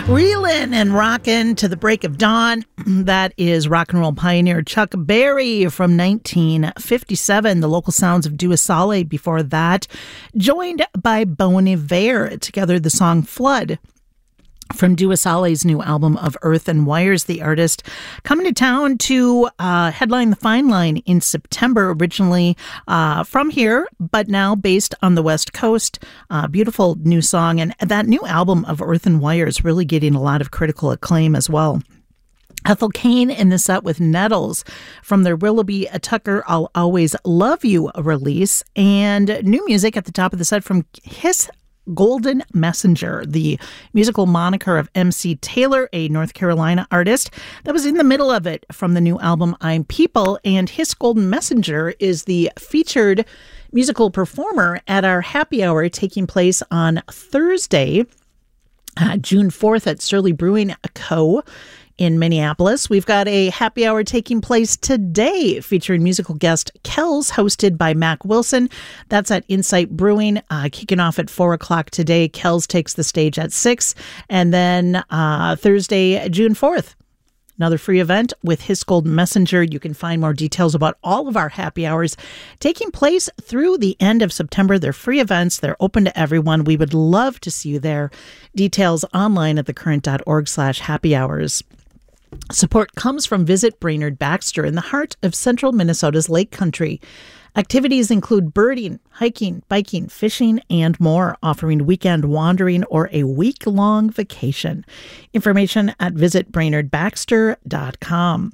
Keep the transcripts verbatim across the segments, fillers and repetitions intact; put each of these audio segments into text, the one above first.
Reelin' and rockin' to the break of dawn. That is rock and roll pioneer Chuck Berry from nineteen fifty-seven. The local sounds of Duasale before that. Joined by Bon Iver. Together the song Flood from Duasale's new album of Earth and Wires. The artist coming to town to uh, headline the Fine Line in September, originally uh, from here, but now based on the West Coast. Uh, beautiful new song. And that new album of Earth and Wires really getting a lot of critical acclaim as well. Ethel Cain in the set with Nettles from their Willoughby Tucker I'll Always Love You release. And new music at the top of the set from His Golden Messenger, the musical moniker of M C Taylor, a North Carolina artist that was in the middle of it from the new album I'm People. And His Golden Messenger is the featured musical performer at our happy hour taking place on Thursday, uh, June fourth at Surly Brewing Co. in Minneapolis. We've got a happy hour taking place today featuring musical guest Kells, hosted by Mac Wilson. That's at Insight Brewing, uh, kicking off at four o'clock today. Kells takes the stage at six. And then uh, Thursday, June fourth, another free event with His Golden Messenger. You can find more details about all of our happy hours taking place through the end of September. They're free events. They're open to everyone. We would love to see you there. Details online at thecurrent.org slash happy hours. Support comes from Visit Brainerd Baxter in the heart of central Minnesota's Lake Country. Activities include birding, hiking, biking, fishing, and more, offering weekend wandering or a week-long vacation. Information at visit brainerd baxter dot com.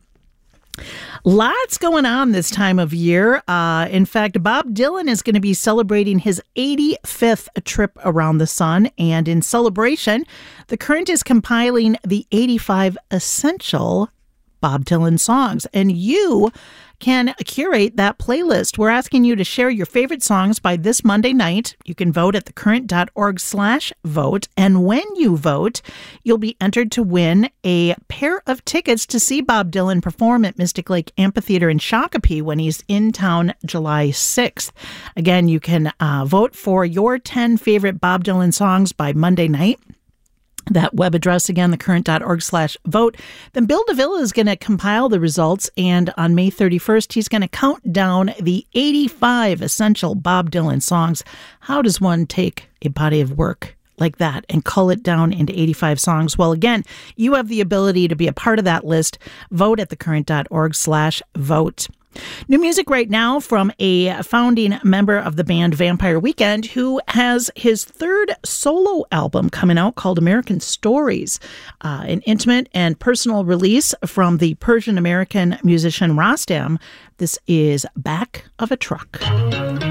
Lots going on this time of year. Uh, in fact, Bob Dylan is going to be celebrating his eighty-fifth trip around the sun. And in celebration, The Current is compiling the eighty-five essential Bob Dylan songs. And you can curate that playlist. We're asking you to share your favorite songs by this Monday night. You can vote at thecurrent.org slash vote. And when you vote, you'll be entered to win a pair of tickets to see Bob Dylan perform at Mystic Lake Amphitheater in Shakopee when he's in town July sixth. Again, you can uh, vote for your ten favorite Bob Dylan songs by Monday night. That web address again, thecurrent.org slash vote. Then Bill DeVille is going to compile the results, and on May thirty-first, he's going to count down the eighty-five essential Bob Dylan songs. How does one take a body of work like that and cull it down into eighty-five songs? Well, again, you have the ability to be a part of that list. Vote at thecurrent.org slash vote. New music right now from a founding member of the band Vampire Weekend, who has his third solo album coming out called American Stories, uh, an intimate and personal release from the Persian-American musician Rostam. This is Back of a Truck.